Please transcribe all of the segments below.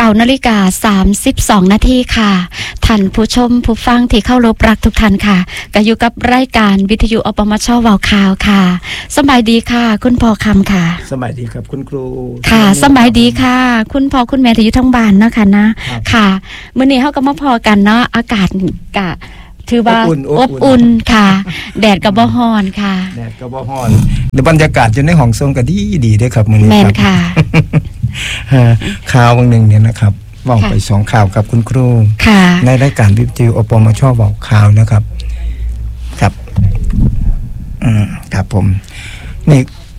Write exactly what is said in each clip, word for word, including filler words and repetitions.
ก้านาฬิกาสามสิบสองนาทีค่ะท่านผู้ชมผู้ฟังที่เข้ารบรักทุกท่านค่ะก็อยู่กับรายการวิทยุอปมช.เว้าข่าวค่ะสบายดีค่ะคุณพ่อคำค่ะสบายดีครับคุณครูค่ะสบายดีค่ะคุณพ่อคุณแม่ที่อยู่ทั้งบ้านเนาะค่ะนะค่ะมื้อนี้เฮาก็มาพอกันเนาะอากาศกะถือว่าอบอุ่นค่ะแดดก็บ่ร้อนค่ะแดดก็บ่ร้อนแล้วบรรยากาศอยู่ในห้องทรงก็ดีดีเด้อครับมื้อนี้ครับแม่นค่ะข่าวบางนึงเนี่ยนะครับเว้าไปสองข่าวกับคุณครูในรายการวิทยุอปมช.เว้าข่าวนะครับครับอืมครับผมนี่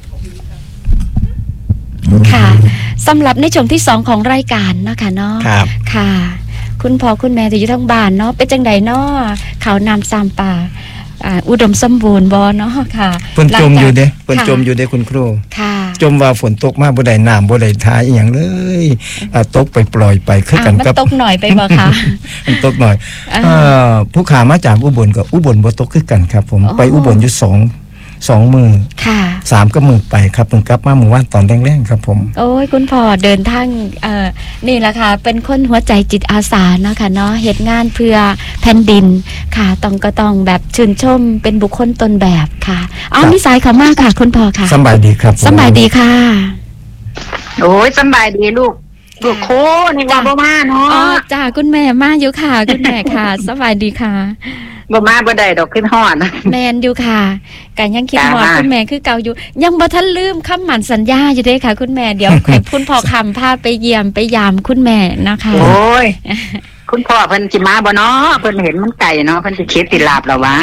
ค่ะสำหรับในช่วงที่สองของรายการนะคะเนาะครับค่ะคุณพ่อคุณแม่ที่อยู่ทั้งบ้านเนาะเป็นจังไดเนาะข้าวน้ำซ้ำปลาอ่าอุดมสมบูรณ์บ่เนาะค่ะเพิ่นจมอยู่เด้เพิ่นจมอยู่เด้คุณครูค่ะจมว่าฝนตกมาบ่ได้น้ำบ่ได้ทาอีหยังเลยอ่าตกไปปล่อยไปคือกันกับมันตกหน่อยไปบ่คะมันตกหน่อยเอ่อผู้ขามาจากอุบลก็อุบลบ่ตกคือกันครับผมไปอุบลอยู่สอง สองมื้อค่ะสามก็มื้อไปครับเพิ่งกลับมาเมื่อวานตอนแรงๆครับผมโอ้ยคุณพ่อเดินทางเอ่อนี่ล่ะค่ะเป็นคนหัวใจจิตอาสาเนาะค่ะเนาะเฮ็ดงานเพื่อแผ่นดินค่ะต้องก็ต้องแบบชื่นชมเป็นบุคคลต้นแบบค่ะเอานิสัยเขามากค่ะคุณพ่อค่ะสบายดีครับสบายดีค่ะโอ้ยสบายดีลูกลูกโคนี่ว่าบ่มาเนาะอ๋อจ้าคุณแม่มาอยู่ค่ะคุณแม่ค่ะสบายดีค่ะบ่มาบ่ได้ดอกขึ้นฮอดแม่นอยู่ค่ะก็ยังคิดฮอดคุณแม่คือเก่าอยู่ยังบ่ทันลืมคำหมั่นสัญญาอยู่เด้ค่ะคุณแม่เดี๋ยวให้คุณพ่อคำพาไปเยี่ยมไปยามคุณแม่นะคะโอ้ยคุณพ่อเพิ่นสิมาบ่เนาะเพิ่นเห็นมันไกลเนาะเพิ่นสิคิดสิลาบแล้ววะ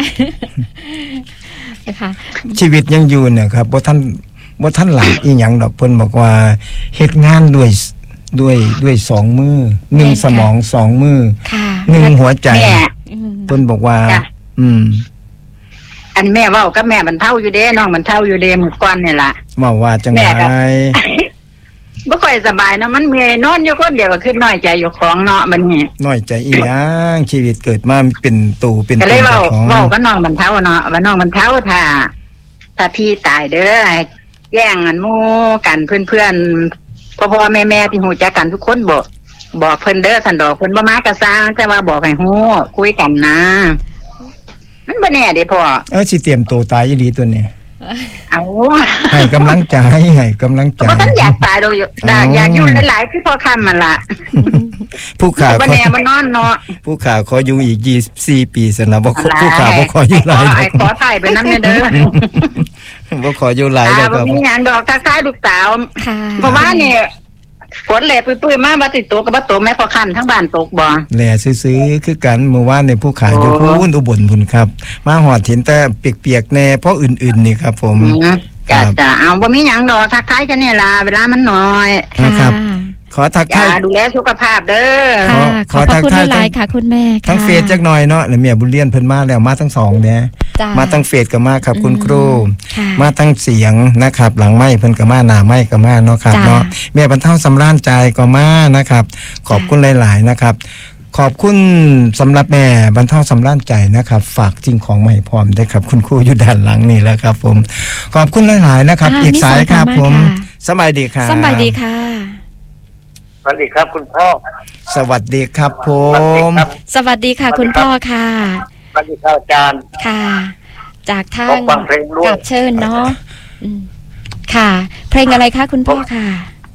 นะคะชีวิตยังอยู่เนี่ยครับบ่ทันบ่ทันหลังอีหยังดอกเพิ่นบอกว่าเฮ็ดงานด้วยด้วยด้วยสองมือหนึ่งสมองสองมือหนึ่งหัวใจเพิ่นบอกว่าอืมอันแม่เว้ากับแม่บรรเทาอยู่เด้น้องบรรเทาอยู่เด้มื้อก่อนนี่ล่ะเว้าว่าจังได๋บ่ค่อยสบายเนาะมันเมื่อยนอนอยู่คนเดียวก็คือน้อยใจอยู่ของเนาะมันนี่น้อยใจอีหยังชีวิตเกิดมาเป็นตู่เป็นตนเจ้าของเว้ากับน้องบรรเทาเนาะว่าน้องบรรเทาถ้าถ้าพี่ตายเด้อแย่งกันหมู่กันเพื่อนๆพ่อๆแม่ๆที่ฮู้จักกันทุกคนบ่บอกเพิ่นเด้อท่านดอกเพิ่นบ่มากระซ้างแต่ว่าบอกให้ฮู้คุยกันนะมันบ่แน่เด้พ่อเออสิเตรียมตัวตายอีหลีตัวนี้เอาให้กำลังใจให้กำลังใจบ่ทันอยากตายดอกอยากอยู่หลายๆคือพอคำมันล่ะผู้ข่าวบ่แน่บ่นอนเนาะผู้ข่าวขออยู่อีกยี่สิบสี่ปีซั่นน่ะบ่ผู้ข่าวบ่ขออยู่หลายไอ้ขอถ่ายไปนำเด้อบ่ขออยู่หลายแล้วก็บ่มีหยังดอกทักทายลูกสาวเพราะว่านี่ฝนแหลปื้อๆมาบ่ติดตกก็บ่ตกแม่พอคั่นทั้งบ้านตกบ่แหล่ซื่อๆคือกันเมื่อวานนี่ผู้ข่าวอยู่พูนอุบลพุ่นครับมาฮอดเห็นแต่เปียกๆแน่เพราะอื่นๆนี่ครับผมจ้ะๆเอาบ่มีหยังดอกทักทายกันนี่ล่ะเวลามันน้อยนะครับขอทักทายดูแลสุขภาพเด้อขอทักทายหลายค่ะคุณแม่ทั้งเฟซจักหน่อยเนาะแล้วแม่บุญเรียนเพิ่นมาแล้วมาทั้งสองเด้มาทั้งเฟซก็มาครับคุณครูมาทั้งเสียงนะครับหลังไม้เพิ่นก็มาหน้าไม้ก็มาเนาะครับเนาะแม่บรรเทาสำราญใจก็มานะครับขอบคุณหลายๆนะครับขอบคุณสำหรับแม่บรรเทาสำราญใจนะครับฝากสิ่งของมาให้พร้อมได้ครับคุณครูอยู่ด้านหลังนี่แล้วครับผมขอบคุณหลายๆนะครับอีกสายครับผมสบายดีครับสบายดีค่ะสวัสดีครับคุณพ่อสวัสดีครับผมสวัสดีค่ะคุณพ่อค่ะสวัสดีครับอาจารย์ค่ะจากทางกับเชิญเนาะค่ะเพลงอะไรคะคุณพ่อค่ะ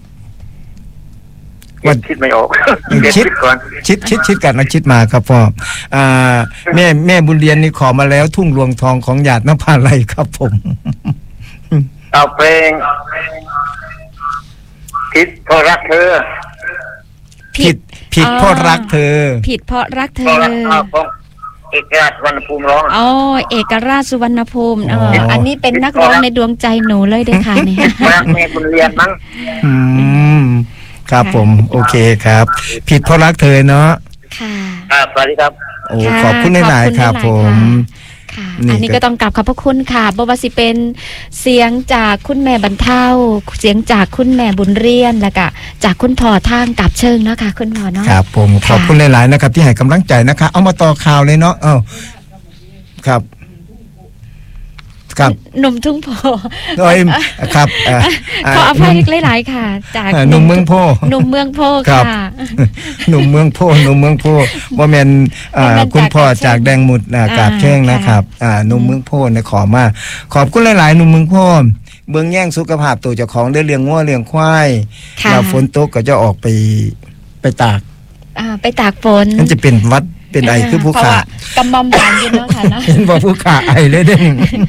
วันคิดไม่ออกชิดก่อนชิดชิดชิดกันนะชิดมาครับพ่ออ่าแม่แม่บุญเรียนนี่ขอมาแล้วทุ่งรวงทองของหยาดนภาลัยครับผมเอาเพลงผิดเพราะรักเธอผิดผิดเพราะรักเธอผิดเพราะรักเธอเอกราชสุวรรณภูมิร้องอ๋อเอกราชสุวรรณภูมิอ๋ออันนี้เป็นนักร้องในดวงใจหนูเลยเด้อค่ะเนี่ยแม่บุญเรียนมั้งอืมครับผมโอเคครับผิดเพราะรักเธอเนาะค่ะสวัสดีครับโอ้ขอบคุณหลายๆครับผมอันนี้ก็ต้องกลับขอบพระคุณค่ะบ่ว่าสิเป็นเสียงจากคุณแม่บรรเทาเสียงจากคุณแม่บุญเรียนแล้วก็จากคุณพ่อทางกับเชิงนะคะคุณพ่อเนาะครับผมขอบคุณหลายๆนะครับที่ให้กำลังใจนะคะเอามาต่อข่าวเลยเนาะเอ้าครับครับหนุ่มทุ่งโพโอ้ยครับเอ่อขออภัยหลายๆค่ะ จากหนุ่มเมืองโพหนุ่มเมืองโพครับค่ะหนุ่มเมืองโพหนุ่มเมืองโพบ่แม่นอ่าบ่แม่นคุณพ่อจากจากแดงหมุดอ่ากาบเชิงนะครับอ่าหนุ่มเมืองโพเนี่ยขอมาขอบคุณหลายๆหนุ่มเมืองโพเบิ่งแย่งสุขภาพตัวเจ้าของได้เลี้ยงงัวเลี้ยงควายค่ะแล้วฝนตกก็จะออกไปไปตากอ่าไปตากฝนมันจะเป็นหวัดเป็นไอคือผู้เพระขาว่กำบอมหวานอยู่เนาะค่ะเนาะเห็นบ่ผู้ขาไอเลยเด้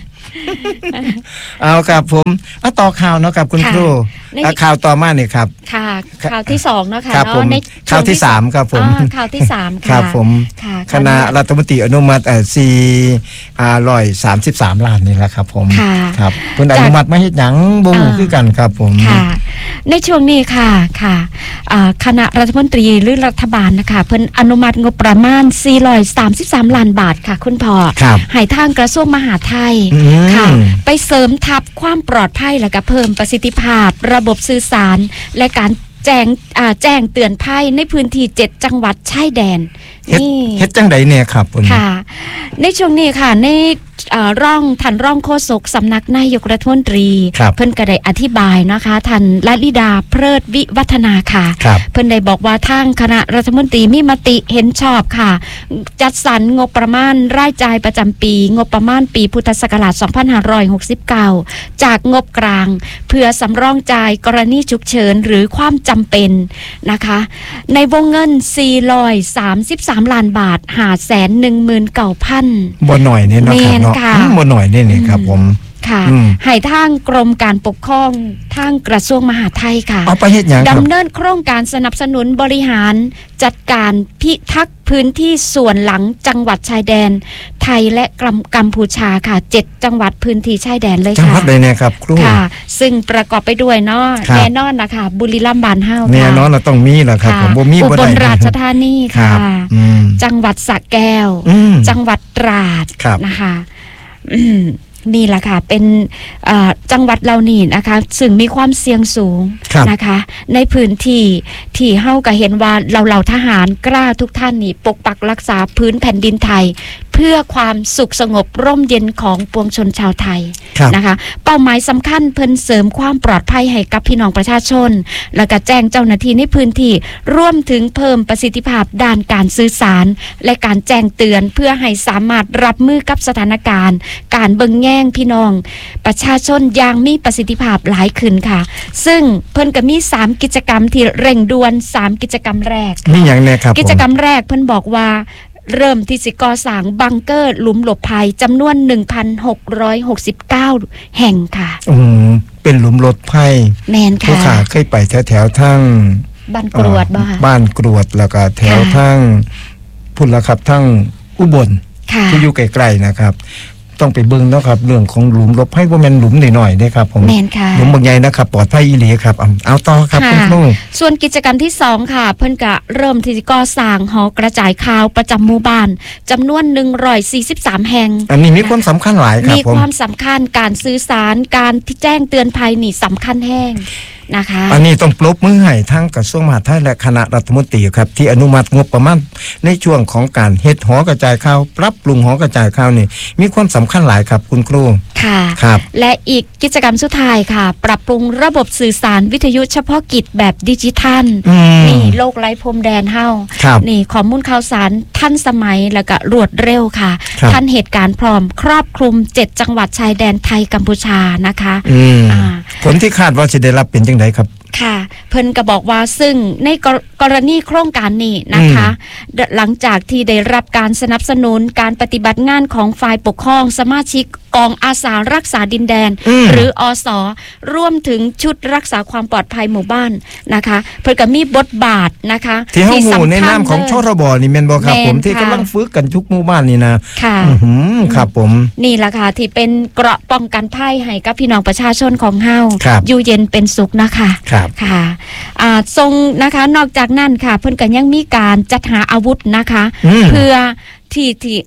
เอาครับผมเอาต่อข่าวเนาะครับคุณค่ะครูในอ่ะข่าวต่อมานี่ครับค่ะข่าวที่สองเนาะค่ะครับเนาะผมในข่าวที่สามครับผมอ่าข่าวที่สามค่ะครับผมค่ะคณะรัฐมนตรีอนุมัติเอ่อสี่อ่าร้อยสามสิบสามล้านนี่แหละครับผมค่ะครับเพิ่นอนุมัติมาเฮ็ดหยังบ่รู้อ่าคือกันครับผมค่ะในช่วงนี้ค่ะค่ะอ่าคณะรัฐมนตรีหรือรัฐบาลนะคะเพิ่นอนุมัติงบประมาณสี่ร้อยสามสิบสามล้านบาทค่ะคุณพ่อครับให้ทางกระทรวงมหาดไทยอืมค่ะไปเสริมทัพความปลอดภัยและก็เพิ่มประสิทธิภาพ ระบบสื่อสารและการแจ้งอ่าแจ้งเตือนภัยในพื้นที่เจ็ดจังหวัดชายแดนเฮ็ดนี่เฮ็ดจังไดเนี่ยครับผมค่ะ ในช่วงนี้ค่ะในเอ่อร่องทันร่องโฆษกสำนักนายกรัฐมนตรีครับเพิ่นก็ได้อธิบายนะคะทันลลิดาเพลิดวิวัฒนาค่ะครับเพิ่นได้บอกว่าทางคณะรัฐมนตรีมีมติเห็นชอบค่ะ จัดสรรงบประมาณรายจ่ายประจำปี งบประมาณปีพุทธศักราช สองพันห้าร้อยหกสิบเก้า จากงบกลาง เพื่อสำรองจ่ายกรณีฉุกเฉินหรือความจำเป็นนะคะ ในวงเงิน สี่ร้อยสามสิบสาม ล้านบาท ห้าแสนหนึ่งหมื่นเก้าพันบ่หน่อยเนี่ยเนาะครับเนาะแม่นค่ะอืมบ่หน่อยเนี่ยนี่ครับผมค่ะอืมให้ทางกรมการปกครองทางกระทรวงมหาดไทยค่ะเอาไปเฮ็ดหยังครับดำเนินโครงการสนับสนุนบริหารจัดการพิทักษ์พื้นที่ส่วนหลังจังหวัดชายแดน ไทยและกัมกัมพูชาค่ะเจ็ดจังหวัดพื้นที่ชายแดนเลยจังหค่ะวัดใดเนี่ยครับครูค่ะ ซึ่งประกอบไปด้วยเนาะครับแน่นอนนะคะบุรีรัมย์บ้านเฮาแน่ค่ะนอนเราต้องมีล่ะครับค่ะผมบ่มีอุบ่บได้ลราชธานีครัค่ะบอืมจังหวัดสระแก้วอืมจังหวัดตราดครับนะคะอืมนี่แหละค่ะเป็นเอ่อจังหวัดเรานี่นะคะซึ่งมีความเสี่ยงสูงครับนะคะ ในพื้นที่ที่เฮาก็เห็นว่าเราเหล่าทหารกล้าทุกท่านนี่ปกปักรักษาพื้นแผ่นดินไทย เพื่อความสุขสงบร่มเย็นของปวงชนชาวไทยครับนะคะ เป้าหมายสำคัญเพิ่นเสริมความปลอดภัยให้กับพี่น้องประชาชน แล้วก็แจ้งเจ้าหน้าที่ในพื้นที่ร่วมถึงเพิ่มประสิทธิภาพด้านการสื่อสาร และการแจ้งเตือนเพื่อให้สามารถรับมือกับสถานการณ์ การเบิ่งแย่งพี่น้อง ประชาชนอย่างมีประสิทธิภาพหลายขึ้นค่ะ ซึ่งเพิ่นก็มีสามกิจกรรมที่เร่งด่วนสามกิจกรรมแรกค่ะมีหยังแน่ครับกิจกรรมแรกเพิ่นบอกว่าเริ่มที่สิก่อสร้างบังเกอร์หลุมหลบภัยจำนวน หนึ่งพันหกร้อยหกสิบเก้า แห่งค่ะอืมเป็นหลุมรถไผ่แมนผู้ค่ะขาเคยไปแถวๆทั้งบ้านกรวดบ่ค่ะบ้านกรวดแล้วก็แถวค่ะทั้งพุ่นละครับทั้งอุบลค่ะที่อยู่ไกลๆนะครับ ต้องไปเบิ่งเนาะครับเรื่องของหลุมหลบภัยบ่แม่นหลุมหน่อยๆเด้ครับผมแมนค่ะหลุมบางใหญ่นะครับปลอดภัยอีหลีครับเอาเอาต่อครับคุณครูส่วนกิจกรรมที่สองค่ะ เพิ่นก็เริ่มที่จะก่อสร้างหอกระจายข่าวประจำหมู่บ้านจำนวนหนึ่งร้อยสี่สิบสามแห่งอันนี้มีความสำคัญหลายครับมีผมความสำคัญการสื่อสารการที่แจ้งเตือนภัยนี่สำคัญแห้งนะคะอันนี้ต้องปรบมือให้ทั้งกระทรวงมหาดไทยและคณะรัฐมนตรีครับที่อนุมัติงบประมาณในช่วงของการเฮ็ดหอกระจายข่าวปรับปรุงหอกระจายข่าวนี่มีความสำคัญหลายครับคุณครูค่ะครับและอีกกิจกรรมสุดท้ายค่ะ ปรับปรุงระบบสื่อสารวิทยุเฉพาะกิจแบบดิจิทัลอืมนี่โลกไร้พรมแดนเฮาครับนี่ข้อมูลข่าวสารทันสมัยแล้วก็รวดเร็วค่ะครับทันเหตุการณ์พร้อมครอบคลุมเจ็ดจังหวัดชายแดนไทยกัมพูชานะคะอืมอ่าผลที่คาดว่าจะได้รับเป็นจังไดครับค่ะ เพิ่นก็บอกว่าซึ่งในกรกรณีโครงการนี้นะคะเดหลังจากที่ได้รับการสนับสนุนการปฏิบัติงานของฝ่ายปกครองสมาชิกกองอาสารักษาดินแดนอืมหรืออสร่วมถึงชุดรักษาความปลอดภัยหมู่บ้านนะคะ เพิ่นก็มีบทบาทนะคะที่เฮาสำหูคัญในนามของเลยชรบนี่แม่นบ่ครับแม่นผมที่ค่ะกำลังฝึกกันทุกหมู่บ้านนี่นะค่ะอื้อหือครับผมนี่แหละค่ะที่เป็นเกราะป้องกันภัยให้กับพี่น้องประชาชนของเฮาครับอยู่เย็นเป็นสุขนะคะครับค่ะอ่าทรงนะคะนอกจากนั้นค่ะ เพิ่นก็ยังมีการจัดหาอาวุธนะคะอืมเพื่อที่ที่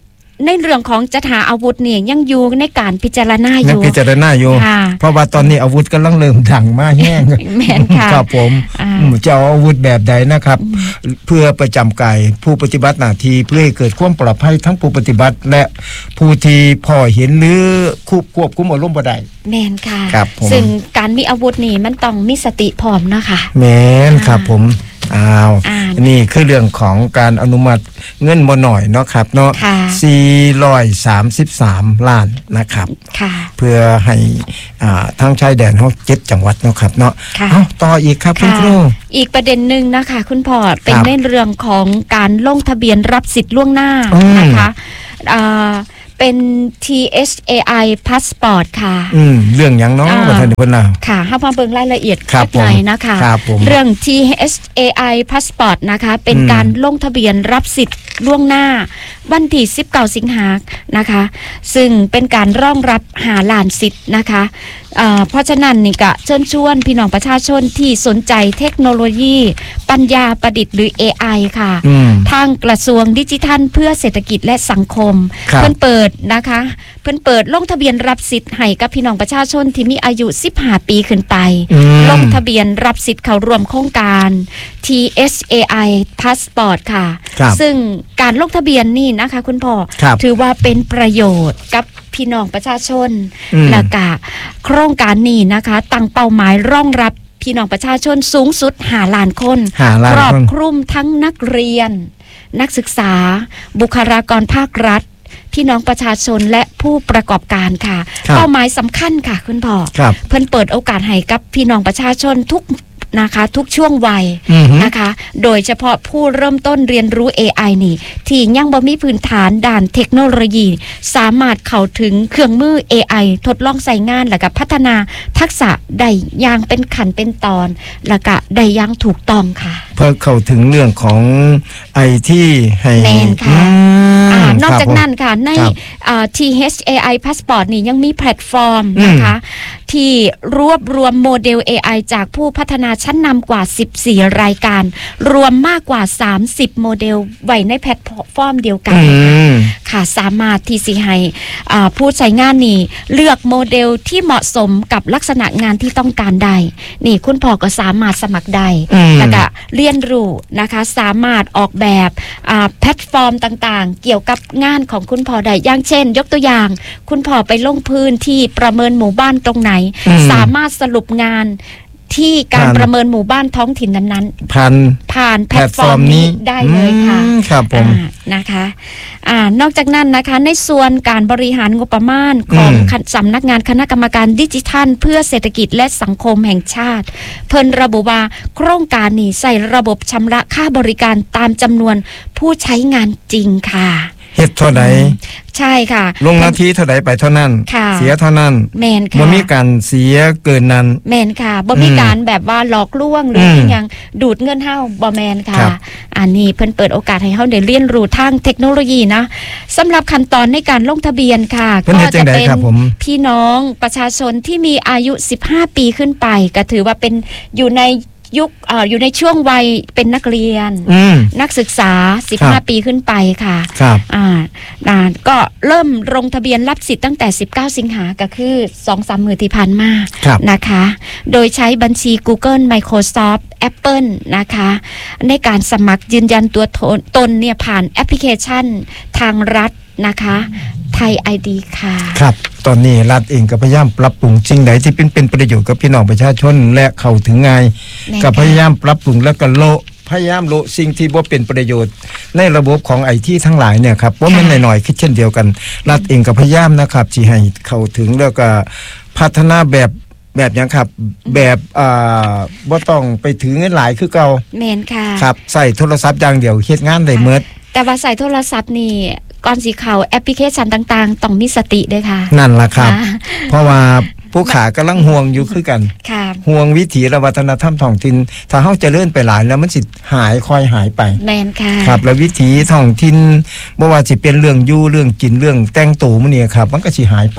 ในเรื่องของจัดหาอาวุธเนี่ยยังอยู่ในการพิจารณาอยังยู่พิจารณาอยู่เพราะว่าตอนนี้อาวุธกำลังเริ่มดังมากแห้งแม่นค่ะครับผมจะเอาอาวุธแบบใดนะครับเพื่อประจำกายผู้ปฏิบัติหน้าที่เพื่อให้เกิดความปลอดภัยทั้งผู้ปฏิบัติและผู้ที่พอเห็นหรือควบคุมอารมณ์บ่ได้แม่นค่ะครับผมซึ่งการมีอาวุธนี่มันต้องมีสติพร้อมนะคะแม่นครับผมอ้าวนี่คือเรื่องของการอนุมัติเงินบ่หน่อยเนาะครับเนาะสี่ร้อยสามสิบสามล้านนะครับเพื่อให้อ่าทางชายแดนเฮาเจ็ดจังหวัดเนาะครับเนาะเอ้าต่ออีกครับคุณครูอีกประเด็นนึงนะคะคุณพ่อเป็นในเรื่องของการลงทะเบียนรับสิทธิ์ล่วงหน้านะคะอ่าเป็น ที เอช เอ ไอ Passport ค่ะอืมเรื่องหยังเนาะว่าท่านเพิ่นน่ะค่ะเฮามาเบิ่งรายละเอียดสักหน่อยนะคะเรื่อง ที เอช เอ ไอ Passport นะคะเป็นการลงทะเบียนรับสิทธิ์ล่วงหน้าวันที่สิบเก้าสิงหาคมนะคะซึ่งเป็นการรองรับหาล้านสิทธิ์นะคะเอ่อเพราะฉะนั้นนี่ก็เชิญชวนพี่น้องประชาชนที่สนใจเทคโนโลยีปัญญาประดิษฐ์หรือ เอ ไอ ค่ะทางกระทรวงดิจิทัลเพื่อเศรษฐกิจและสังคมเพิ่นเปิดนะคะเพิ่นเปิดลงทะเบียนรับสิทธิ์ให้กับพี่น้องประชาชนที่มีอายุสิบห้าปีขึ้นไปลงทะเบียนรับสิทธิ์เข้าร่วมโครงการ ที เอช เอ ไอ Passport ค่ะซึ่งการลงทะเบียนนี่นะคะคุณพ่อถือว่าเป็นประโยชน์กับพี่น้องประชาชนและก็โครงการนี้นะคะตั้งเป้าหมายรองรับพี่น้องประชาชนสูงสุดห้าล้านคนครอบคลุมทั้งนักเรียนนักศึกษาบุคลากรภาครัฐพี่น้องประชาชนและผู้ประกอบการค่ะเป้าหมายสำคัญค่ะคุณพ่อเพิ่นเปิดโอกาสให้กับพี่น้องประชาชนทุกนะคะทุกช่วงวัยนะคะโดยเฉพาะผู้เริ่มต้นเรียนรู้ เอ ไอ นี่ที่ยังบ่มีพื้นฐานด้านเทคโนโลยีสามารถเข้าถึงเครื่องมือ เอ ไอ ทดลองใช้งานแล้วก็พัฒนาทักษะได้อย่างเป็นขั้นเป็นตอนแล้วก็ได้อย่างถูกต้องค่ะเพื่อเข้าถึงเรื่องของไอที่ให้แน่นค่ะนอกจากนั้นค่ะใน ที เอช เอ ไอ Passport นี่ยังมีแพลตฟอร์มนะคะที่รวบรวมโมเดล เอ ไอ จากผู้พัฒนาชั้นนำกว่าสิบสี่รายการรวมมากกว่าสามสิบโมเดลไว้ในแพลตฟอร์มเดียวกันค่ะสามารถที่สิให้ผู้ใช้งานนี่เลือกโมเดลที่เหมาะสมกับลักษณะงานที่ต้องการได้นี่คุณพ่อก็สามารถสมัครได้แล้วก็เรียนรู้นะคะสามารถออกแบบแพลตฟอร์มต่างๆเกี่ยวกับงานของคุณพ่อได้อย่างเช่นยกตัวอย่างคุณพ่อไปลงพื้นที่ประเมินหมู่บ้านตรงไหนสามารถสรุปงานที่การประเมินหมู่บ้านท้องถิ่นนั้นๆผ่านผ่านแพลตฟอร์มนี้ได้เลยค่ะครับผมนะคะอ่านอกจากนั้นนะคะในส่วนการบริหารงบประมาณของสำนักงานคณะกรรมการดิจิทัลเพื่อเศรษฐกิจและสังคมแห่งชาติเพิ่นระบุว่าโครงการนี้ใส่ระบบชำระค่าบริการตามจำนวนผู้ใช้งานจริงค่ะเฮ็ดเท่าใดใช่ค่ะลงนาทีเท่าใดไปเท่านั้นเสียเท่านั้นแม่นค่ะบ่มีการเสียเกินนั้นแม่นค่ะบ่มีการแบบว่าหลอกลวงหรืออีหยังดูดเงินเฮาบ่แม่นค่ะอันนี้เพิ่นเปิดโอกาสให้เฮาได้เรียนรู้ทางเทคโนโลยีนะสำหรับขั้นตอนในการลงทะเบียนค่ะก็จะเป็นพี่น้องประชาชนที่มีอายุสิบห้าปีขึ้นไปก็ถือว่าเป็นอยู่ในยุค อ, อยู่ในช่วงวัยเป็นนักเรียนนักศึกษาสิบห้าปีขึ้นไปค่ะอ่าก็เริ่มลงทะเบียนรับสิทธิ์ตั้งแต่สิบเก้าสิงหาก็คือ สองถึงสาม มื้อที่ผ่านมานะคะโดยใช้บัญชี Google Microsoft Apple นะคะในการสมัครยืนยันตัวตนเนี่ยผ่านแอปพลิเคชันทางรัฐนะคะไทย ไอ ดี ค่ะครับตอนนี้รัฐเองก็พยายามปรับปรุงสิ่งใดที่เป็นเป็นประโยชน์กับพี่น้องประชาชนและเข้าถึงง่ายก็พยายามปรับปรุงแล้วก็โละพยายามโละสิ่งที่บ่เป็นประโยชน์ในระบบของ ไอ ที ทั้งหลายเนี่ยครับบ่แม่นน้อยๆคิดเช่นเดียวกันรัฐเองก็พยายามนะครับที่ให้เข้าถึงแล้วก็พัฒนาแบบแบบยังครับแบบอ่าบ่ต้องไปถือเงินหลายคือเก่าแม่นค่ะครับใส่โทรศัพท์อย่างเดียวเฮ็ดงานได้หมดแต่ว่าใส่โทรศัพท์นี่ก่อนสิเข้าแอปพลิเคชันต่างๆต้องมีสติด้วยค่ะนั่นล่ะครับเพราะว่าผู้ขากำลังห่วงอยู่คือกันห่วงวิถีและวัฒนธรรมท้องถิ่นถ้าเฮาเจริญไปหลายแล้วมันสิหายค่อยหายไปแม่นค่ะครับแล้ววิถีท้องถิ่นบ่ว่าสิเป็นเรื่องอยู่เรื่องกินเรื่องแต่งตัวมื้อนี้ครับมันก็สิหายไป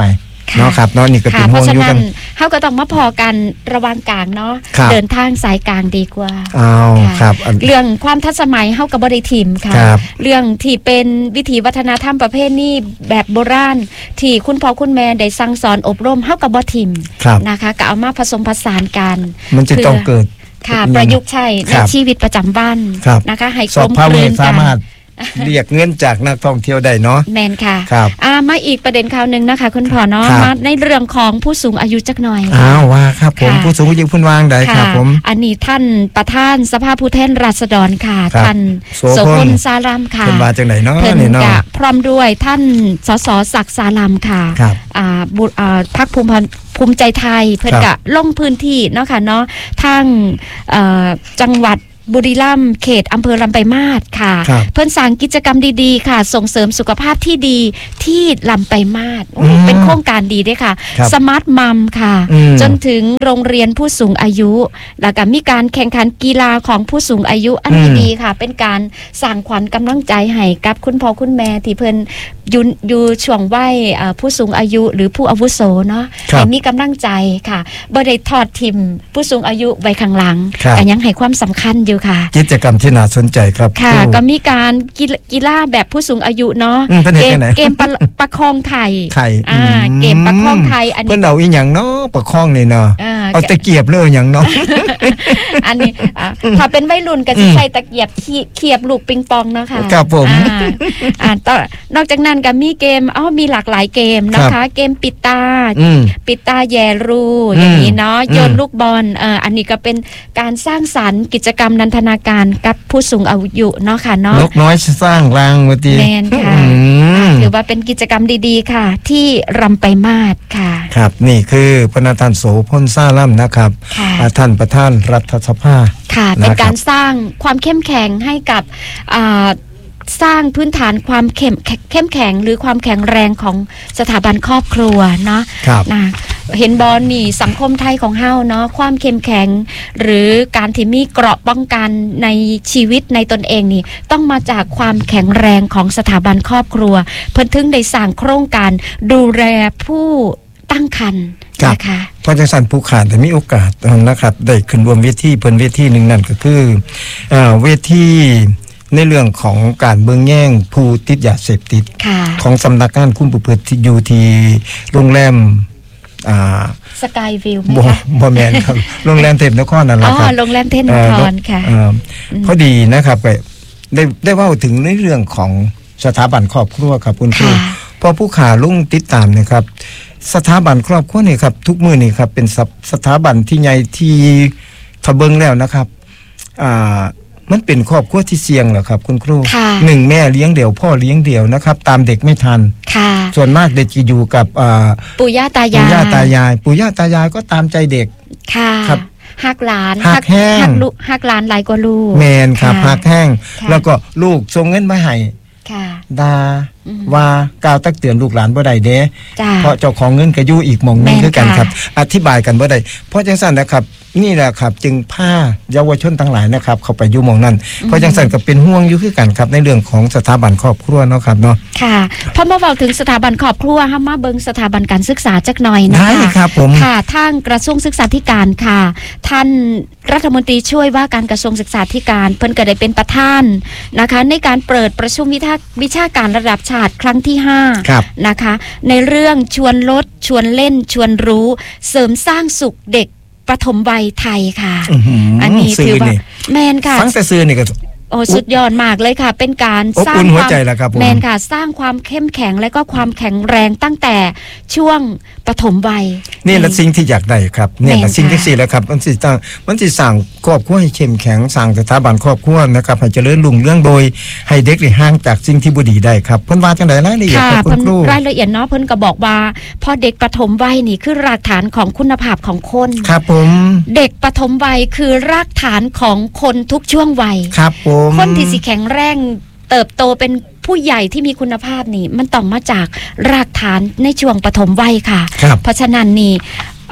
เนาะครับเนาะนี่ก็เป็นห่วงอยู่กันเฮาก็ต้องมาพอกันระหว่างกลางเนาะเดินทางสายกลางดีกว่าอ้าวครับเรื่องความทันสมัยเฮาก็บ่ได้ทิ่มค่ะเรื่องที่เป็นวิถีวัฒนธรรมประเพณีแบบโบราณที่คุณพ่อคุณแม่ได้สั่งสอนอบรมเฮาก็บ่ทิ่มนะคะก็เอามาผสมผสานกันมันจะต้องเกิดค่ะประยุกต์ใช้ในชีวิตประจำวันนะคะให้กลมกลืนกันเรียกเงินจากนักท่องเที่ยวได้เนาะแมนค่ะครับอ่ามาอีกประเด็นข่าวนึงนะคะคุณพ่อเนาะมาในเรื่องของผู้สูงอายุจักหน่อยอ้าวว่าครับผมผู้สูงอายุพุ่นวางได้ครับผมอันนี้ท่านประธานสภาผู้แทนราษฎรค่ะท่านโสพลสารามค่ะเป็นมาจากไหนเนาะนี่เนาะพร้อมด้วยท่านสสศักดิ์สารามค่ะอ่าบุอ่าพรรคภูมิภูมิใจไทยเพิ่นก็ลงพื้นที่เนาะค่ะเนาะทางเอ่อจังหวัดบุรีรัมย์เขตอำเภอลำปางมาศค่ะเพิ่นสร้างกิจกรรมดีๆค่ะส่งเสริมสุขภาพที่ดีที่ลำปางมาศเป็นโครงการดีด้วยค่ะสมาร์ทมัมค่ะจนถึงโรงเรียนผู้สูงอายุแล้วก็มีการแข่งขันกีฬาของผู้สูงอายุอันนี้ดีค่ะเป็นการสร้างขวัญกำลังใจให้กับคุณพ่อคุณแม่ที่เพิ่นอยู่อยู่ช่วงวัยผู้สูงอายุหรือผู้อาวุโสเนาะให้มีกำลังใจค่ะบ่ได้ทอดทิ่มผู้สูงอายุไว้ข้างหลังแต่ยังให้ความสำคัญอยู่ค่ะกิจกรรมที่น่าสนใจครับค่ะก็มีการกีฬาแบบผู้สูงอายุเนาะเกมเกมประคองไข่ไข่อ่าเกมประคองไข่อันนี้เพิ่นเอาอีหยังเนาะประคองนี่เนาะเอาตะเกียบเลยหยังเนาะอันนี้ถ้าเป็นวัยรุ่นก็สิใช้ตะเกียบเขียบลูกปิงปองเนาะค่ะครับผมอ่านอกจากนั้นก็มีเกมอ้อมีหลากหลายเกมนะคะเกมปิดตาปิดตาแย่รูอย่างนี้เนาะโยนลูกบอลเอ่ออันนี้ก็เป็นการสร้างสรรค์กิจกรรมนันทนาการกับผู้สูงอายุเนาะค่ะเนาะนกน้อยสร้างรังว่าติแม่นค่ะถือว่าเป็นกิจกรรมดีๆค่ะที่รำไปมาศค่ะครับนี่คือพระท่านโสพลสารามนะครับท่านประธานรัฐสภาค่ะเป็นการสร้างความเข้มแข็งให้กับสร้างพื้นฐานความเข้มเข้มแข็งหรือความแข็งแรงของสถาบันครอบครัวเนาะนะเห็นบอลนี่สังคมไทยของเฮาเนาะความเข้มแข็งหรือการที่มีเกราะป้องกันในชีวิตในตนเองนี่ต้องมาจากความแข็งแรงของสถาบันครอบครัวเพิ่นถึงได้สร้างโครงการดูแลผู้ตั้งครรภ์นะคะเพราะจังซั่นผู้ขาดแต่มีโอกาสนะครับได้ขึ้นร่วมเวทีเพิ่นเวทีนึงนั่นก็คือเอ่อเวทีในเรื่องของการเบิ่งแย่งผู้ติดยาเสพติดของสำนักงานคุมประพฤติที่อยู่ที่โรงแรมอ่าสกายวิวมั้ยคะบ่แม่นครับโรงแรมเทพนครนั่นแหละครับอ๋อโรงแรมเทพนครค่ะพอดีนะครับก็ได้ได้เว้าถึงในเรื่องของสถาบันครอบครัวครับคุณครูพอผู้ขาลุงติดตามนะครับสถาบันครอบครัวนี่ครับทุกมื้อนี่ครับเป็นสถาบันที่ใหญ่ที่ถ้าเบิ่งแล้วนะครับอ่ามันเป็นครอบครัวที่เสี่ยงเหรอครับคุณครูหนึ่งแม่เลี้ยงเดี่ยวพ่อเลี้ยงเดี่ยวนะครับตามเด็กไม่ทันส่วนมากเด็กจะอยู่กับปู่ย่าตายายปู่ย่าตายายปู่ย่าตายายก็ตามใจเด็กค่ะครับหักหลานหักแห้งหักหลานหลายกว่าลูกแมนครับหักแห้งแล้วก็ลูกส่งเงินมาให้ด่าว่ากล่าวตักเตือนลูกหลานบ่ได้เด้เพราะเจ้าของเงินก็อยู่อีกหม่องนึงคือกันครับอธิบายกันบ่ได้เพราะจังซั่นนะครับนี่แหละครับจึงพาเยาวชนทั้งหลายนะครับเข้าไปอยู่หม่องนั้นเพราะจังซั่นก็เป็นห่วงอยู่คือกันครับในเรื่องของสถาบันครอบครัวเนาะครับเนาะค่ะพอมาเว้าถึงสถาบันครอบครัวเฮามาเบิ่งสถาบันการศึกษาจักหน่อยนะคะได้ครับผมค่ะทางกระทรวงศึกษาธิการค่ะท่านรัฐมนตรีช่วยว่าการกระทรวงศึกษาธิการเพิ่นก็ได้เป็นประธานนะคะในการเปิดประชุมวิชาการระดับชาติครั้งที่ห้านะคะในเรื่องชวนลดชวนเล่นชวนรู้เสริมสร้างสุขเด็กปฐมวัยไทยค่ะอันนี้ถือว่าแมนค่ะฟังแต่ซื่อนี่ก็โอ้สุดยอดมากเลยค่ะเป็นการสร้างความแมนค่ะสร้างความเข้มแข็งและก็ความแข็งแรงตั้งแต่ช่วงปฐมวัยนี่แหละสิ่งที่อยากได้ครับเนี่ยแหละสิ่งที่สี่แล้วครับมันสิตั้งมันสิสร้างครอบครัวให้เข้มแข็งสร้างสถาบันครอบครัวนะครับให้เจริญรุ่งเรืองโดยให้เด็กได้ห่างจากสิ่งที่บ่ดีได้ครับเพิ่นว่าจังได๋รายละเอียดครับคุณครูรายละเอียดเนาะเพิ่นก็บอกว่าพอเด็กปฐมวัยนี่คือรากฐานของคุณภาพของคนครับผมเด็กปฐมวัยคือรากฐานของคนทุกช่วงวัยครับผมคนที่สิแข็งแรงเติบโตเป็นผู้ใหญ่ที่มีคุณภาพนี่มันต้องมาจากรากฐานในช่วงปฐมวัยค่ะเพราะฉะนั้นนี่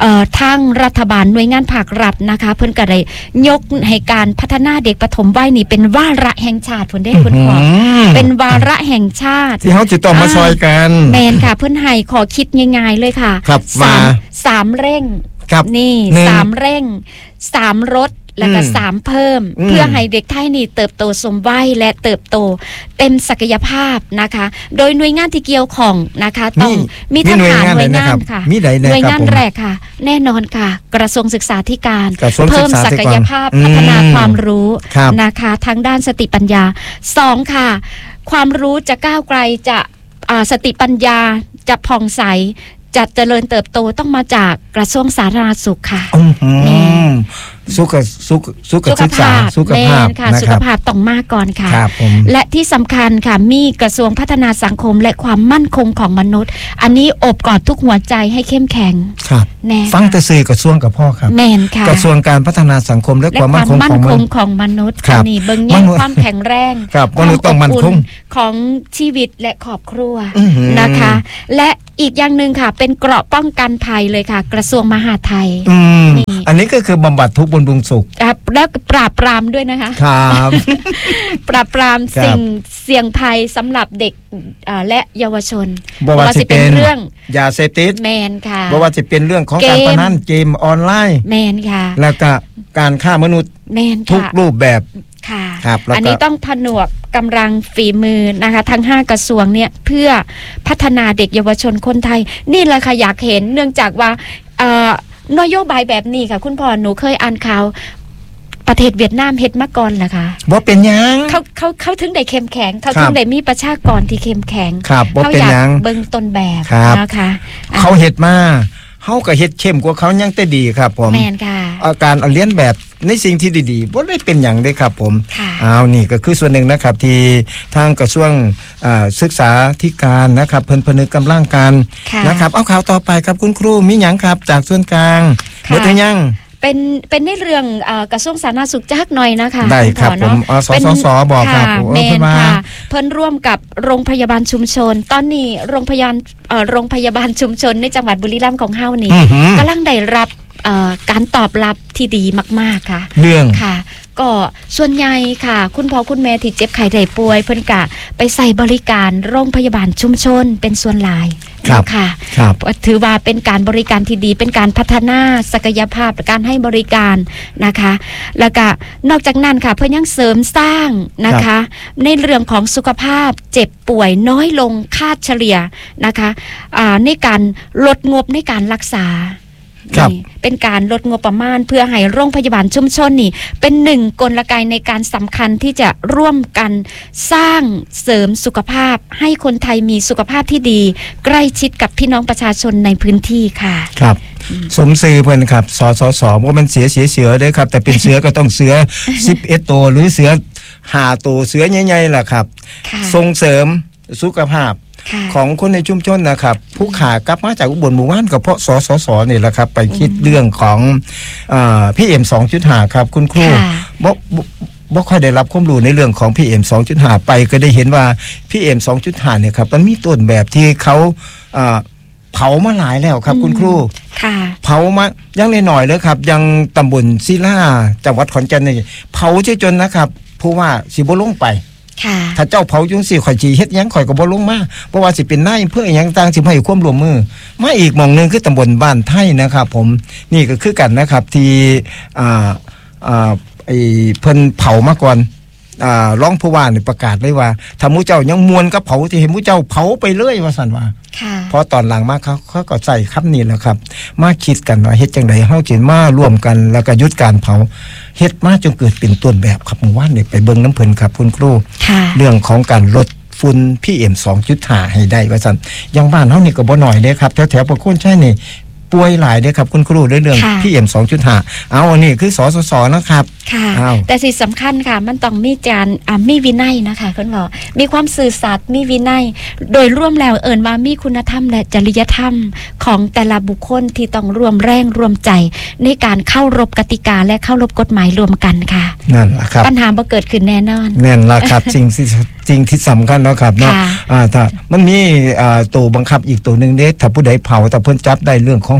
เอ่อทางรัฐบาลหน่วยงานภาครัฐนะคะเพิ่นก็ได้ยกให้การพัฒนาเด็กปฐมวัยนี่เป็นวาระแห่งชาติเพิ่นได้เพิ่นขอเป็นวาระแห่งชาติที่เฮาสิต้องมาซอยกันแม่นค่ะเพิ่นให้ขอคิดง่ายๆเลยค่ะสาม สามเร่งนี่สามเร่งสามรถแล้วก็สามเพิ่มเพื่อให้เด็กไทยนี่เติบโตสมวัยและเติบโตเต็มศักยภาพนะคะโดยหน่วยงานที่เกี่ยวข้องนะคะต้องมีทั้งหาหน่วยงานค่ะหน่วยงานแรกค่ะแน่นอนค่ะกระทรวงศึกษาธิการเพิ่มศักยภาพพัฒนาความรู้นะคะทางด้านสติปัญญาสองค่ะความรู้จะก้าวไกลจะสติปัญญาจะผ่องใสจะเจริญเติบโตต้องมาจากกระทรวงสาธารณสุขค่ะสุขสุขสุขศึกษาสุขภาพค่ะสุขภาพต้องมากก่อนค่ะและที่สำคัญค่ะมีกระทรวงพัฒนาสังคมและความมั่นคงของมนุษย์อันนี้อบกอดทุกหัวใจให้เข้มแข็งครับฟังแต่สื่อกระทรวงกับพ่อครับแม่นค่ะกระทรวงการพัฒนาสังคมและความมั่นคงของมนุษย์อันนี้เบิ่งแย่ความแข็งแรงมนุษย์ต้องมั่นคงของชีวิตและครอบครัวนะคะและอีกอย่างนึงค่ะเป็นเกราะป้องกันภัยเลยค่ะกระทรวงมหาดไทยอันนี้ก็คือบำบัดทุกข์บำรุงสุขแล้วปราบปรามด้วยนะคะครับปราบปรามสิ่งเสี่ยงภัยสำหรับเด็กและเยาวชนบ่ว่าจะเป็นเรื่องยาเสพติดแมนค่ะบ่ว่าจะเป็นเรื่องของการพนันเกมออนไลน์แมนค่ะแล้วก็การฆ่ามนุษย์ทุกรูปแบบค่ะอันนี้ต้องผนวกกำลังฝีมือนะคะทั้งห้ากระทรวงเนี่ยเพื่อพัฒนาเด็กเยาวชนคนไทยนี่แหละค่ะอยากเห็นเนื่องจากว่านโยบายแบบนี้ค่ะคุณพ่อหนูเคยอ่านข่าวประเทศเวียดนามเฮ็ดมาก่อนล่ะค่ะบ่เป็นหยังเขาเขาเขาถึงได้เข้มแข็งเขาถึงได้มีประชากรที่เข้มแข็งเขาอยากเบิ่งต้นแบบนะคะเขาเฮ็ดมาเฮาก็เฮ็ดเข้มกว่าเขายังแต่ดีครับผมแม่นค่ะอาการเอาเรียนแบบในสิ่งที่ดีๆบ่ได้เป็นหยังเด้ครับผมอ้าวนี่ก็คือส่วนหนึ่งนะครับที่ทางกระทรวงศึกษาธิการนะครับเพิ่นพนึกกำลังการนะครับเอาข่าวต่อไปครับคุณครูมีหยังครับจากส่วนกลางหมดหรือยังเป็นเป็นในเรื่องกระทรวงสาธารณสุขจักหน่อยนะคะได้ครับผมสสสบอกครับแม่นค่ะเพิ่นร่วมกับโรงพยาบาลชุมชนตอนนี้โรงพยาบาลโรงพยาบาลชุมชนในจังหวัดบุรีรัมย์ของเฮานี่กำลังได้รับการตอบรับที่ดีมากๆค่ะเรื่องค่ะก็ส่วนใหญ่ค่ะคุณพ่อคุณแม่ที่เจ็บไข้ได้ป่วยเพิ่นก็ไปใส่บริการโรงพยาบาลชุมชนเป็นส่วนหลายค่ะถือว่าเป็นการบริการที่ดีเป็นการพัฒนาศักยภาพการให้บริการนะคะแล้วก็นอกจากนั้นค่ะเพิ่นยังเสริมสร้างนะคะในเรื่องของสุขภาพเจ็บป่วยน้อยลงคาดเฉลี่ยนะคะในการลดงบในการรักษาเป็นการลดงบประมาณเพื่อให้โรงพยาบาลชุมชนนี่เป็นหนึ่งกลไกในการสำคัญที่จะร่วมกันสร้างเสริมสุขภาพให้คนไทยมีสุขภาพที่ดีใกล้ชิดกับพี่น้องประชาชนในพื้นที่ค่ะครับสมซื่อเพิ่นครับสสสว่ามันเสียเสียเสือเด้อครับแต่เป็นเสือก็ต้องเสือสิบเอ็ดตัวหรือเสือห้าตัวเสือใหญ่ๆล่ะครับส่งเสริมสุขภาพของคนในชุมชนนะครับผู้ขากลับมาจากอุบลหมู่บ้านกับเพราะสสสนี่แหละครับไปคิดเรื่องของอ่า พี เอ็ม สองจุดห้า ครับคุณครูบ่บ่ค่อยได้รับความรู้ในเรื่องของ พี เอ็ม สองจุดห้า ไปก็ได้เห็นว่า พี เอ็ม สองจุดห้า เนี่ยครับมันมีต้นแบบที่เขาอ่าเผามาหลายแล้วครับคุณครูเผามายังน้อยๆเลยครับยังตำบลศิลาจังหวัดขอนแก่นนี่เผาจนนะครับผู้ว่าสิบ่ลงไปถ้าเจ้าเผาจุงสิข่อยจีเฮ็ดหยังข่อยก็บ่ลงมาเพราะว่าสิเป็นนายอำเภอหยังต่างสิให้ความร่วมมือมาอีกหม่องนึงคือตำบลบ้านไทยนะครับผมนี่ก็คือกันนะครับที่อ่าอ่าไอ้เพิ่นเผามาก่อนอ่ารองผู้ว่านี่ประกาศเลยว่าถ้าหมู่เจ้ายังมวนกับเผาที่ให้หมู่เจ้าเผาไปเลยว่าซั่นว่าพอตอนหลังมาเขาเขาก็ใส่คำนี้แหละครับมาคิดกันว่าเฮ็ดจังได๋เฮาสิมาร่วมกันแล้วก็หยุดการเผาเฮ็ดมาจนเกิดเป็นต้นแบบครับเมื่อวานนี่ไปเบิ่งน้ำเพิ่นครับคุณครูเรื่องของการลดฝุ่น พี เอ็ม สองจุดห้า ให้ได้ว่าซั่นอย่างบ้านเฮานี่ก็บ่น้อยเด้ครับแถวๆประโคนชัยนี่ป่วยหลายเด้อครับคุณครูเรื่อง พี เอ็ม สองจุดห้า เอาอันนี้คือสสสนะครับค่ะแต่สิ่งสำคัญค่ะมันต้องมีการมีวินัยนะคะคุณหมอมีความซื่อสัตย์มีวินัยโดยร่วมแล้วเอิ้นว่ามีคุณธรรมและจริยธรรมของแต่ละบุคคลที่ต้องร่วมแรงร่วมใจในการเข้ารบกติกาและเข้ารบกฎหมายรวมกันค่ะนั่นล่ะครับปัญหาบ่เกิดขึ้นแน่นอนนั่นล่ะครับสิ่งที่สิ่งที่สำคัญเนาะครับเนาะอ่าถ้ามันมีอ่าตัวบังคับอีกตัวนึงเด้ถ้าผู้ใดเผาแต่เพิ่นจับได้เรื่องของ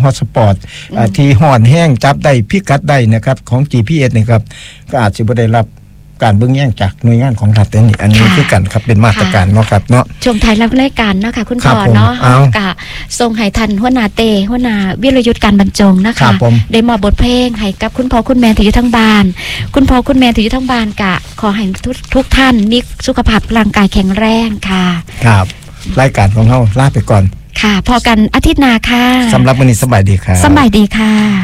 ฮอตสปอตที่ห่อนแห้งจับได้พิกัดได้นะครับของ จี พี เอส นี่ครับก็อาจจะบ่ได้รับการเบิ่งแย่งจากหน่วยงานของรัฐนี่อันนี้คือกันครับเป็นมาตรการเนาะครับเนาะช่วงท้ายรับรายการเนาะค่ะคุณครัพ่บอผมเนาะเอากะทรงให้ทันหัวหน้าเตหัวหน้าวิรยุทธการบรรจงนะครัคะบผมได้มอบบทเพลงให้กับคุณพ่อคุณแม่ที่อยู่ทั้งบ้าน คุณพ่อคุณแม่ที่อยู่ทั้งบ้านกะขอให้ทุกทุกท่านมีสุขภาพร่างกายแข็งแรงค่ะครับรายการของเฮาลาไปก่อนค่ะพอกันอาทิตย์หน้าค่ะสำหรับวันนี้สบายดีครับสบายดีค่ะ